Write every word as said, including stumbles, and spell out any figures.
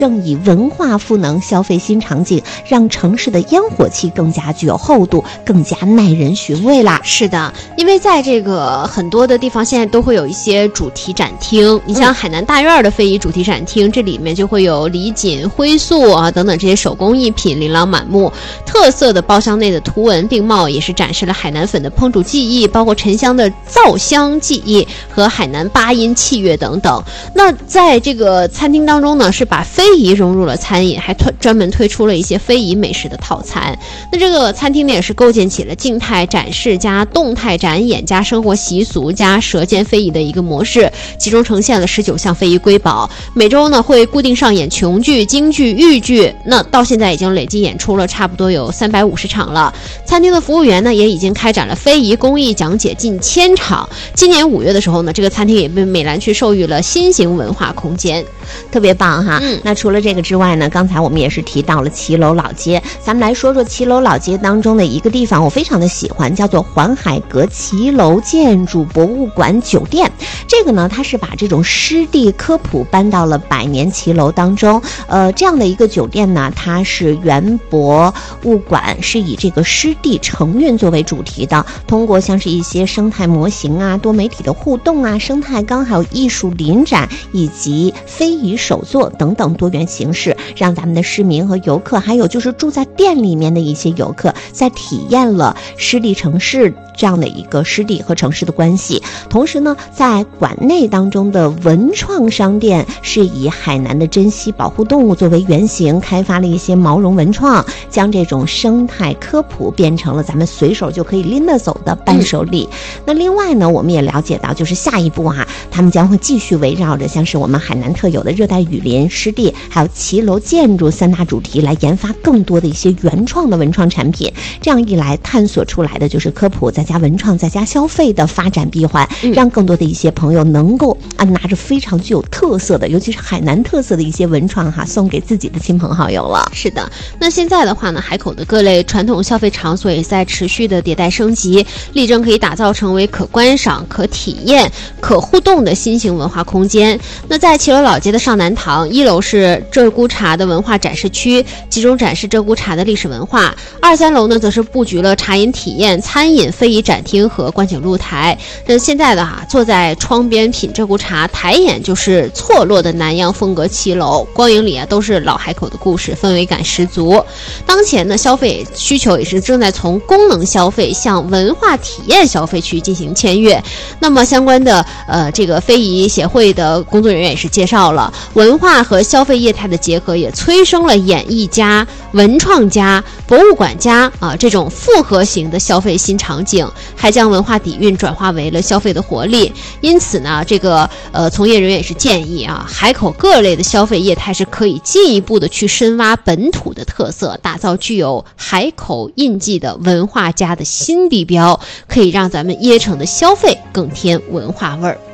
更以文化赋能消费新场景，让城市的烟火气更加具有厚度，更加耐人寻味啦。 是的，因为在这个很多的地方现在都会有一些主题展厅，你像海南大院的非遗主题展厅、嗯、这里面就会有礼锦、灰塑啊等等这些手工艺品琳琅满目，特色的包厢内的图文并茂，也是展示了海南粉的烹煮技艺，包括沉香的造香技艺和海南八音器乐等等。那在这个餐厅当中呢，是把非遗融入了餐饮，还推专门推出了一些非遗美食的套餐。那这个餐厅呢也是构建起了静态展示加动态展演加生活习俗加舌尖非遗的一个模式，集中呈现了十九项非遗瑰宝。每周呢会固定上演琼剧、京剧、豫剧，那到现在已经累计演出了差不多有三百五十场了。餐厅的服务员呢也已经开展了非遗工艺讲解近千场。今年五月的时候呢，这个餐厅也被美兰区授予了新型文化空间， 特别棒哈。 嗯， 那除了这个之外呢，刚才我们也是提到了骑楼老街，咱们来说说骑楼老街当中的一个地方，我非常的喜欢，叫做环海阁骑楼建筑博物馆酒店。这个呢，它是把这种湿地科普搬到了百年骑楼当中。呃，这样的一个酒店呢，它是原博物馆，是以这个湿地承运作为主题的，通过像是一些生态模型啊、多媒体的互动啊、生态缸，还有艺术临展以及非遗手作等等多元形式，让咱们的市民和游客，还有就是住在店里面的一些游客，在体验了湿地城市这样的一个湿地和城市的关系。同时呢，在馆内当中的文创商店是以海南的珍稀保护动物作为原型，开发了一些毛绒文创，将这种生态科普变成了咱们随手就可以拎得走的伴手礼。嗯、那另外呢，我们也了解到，就是下一步啊，他们将会继续围绕着像是我们海南特有的热带雨林、湿地还有骑楼建筑三大主题来研发更多的一些原创的文创产品。这样一来，探索出来的就是科普再加文创再加消费的发展闭环，嗯、让更多的一些朋友能够啊拿着非常具有特色的，尤其是海南特色的一些文创哈，送给自己的亲朋好友了。 是的，那现在的话呢，海口的各类传统消费场所也在持续的迭代升级，力争可以打造成为可观赏、可体验、可互动的新型文化空间。那在骑楼老街的上南堂，一楼是鹧鸪茶的文化展示区，集中展示鹧鸪茶的历史文化；二三楼呢，则是布局了茶饮体验、餐饮、非遗展厅和观景露台。那现在的哈、啊，坐在窗边品鹧鸪茶，抬眼就是错落的南洋风格骑楼，光影里啊都是老海口的故事，氛围感十足。当前呢，消费需求也是正在从功能消费向文化体验消费区进行迁跃。那么相关的呃这个非遗协会的工作人员也是介绍了，文化和消费业态的结合，也催生了演艺家、文创家、博物馆家啊这种复合型的消费新场景，还将文化底蕴转化为了消费的活力。因此呢，这个呃从业人员也是建议啊，海口各类的消费业态是可以进一步的去深挖本土的特色，打造具有海口印记的文化家的新地标，可以让咱们椰城的消费更添文化味儿。